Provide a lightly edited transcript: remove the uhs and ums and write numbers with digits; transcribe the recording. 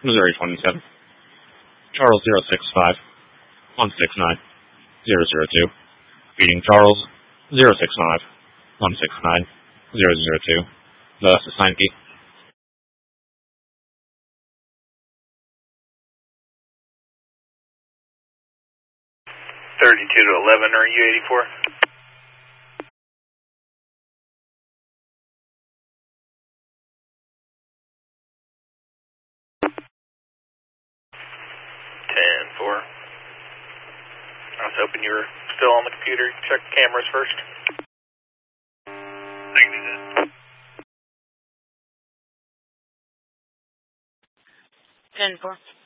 Missouri 27. Charles 065 169 002. Feeding Charles 065 169 002. Thus, assigned key. 32 to 11, are you 84? I was hoping you were still on the computer. Check the cameras first. I can do that. 10-4.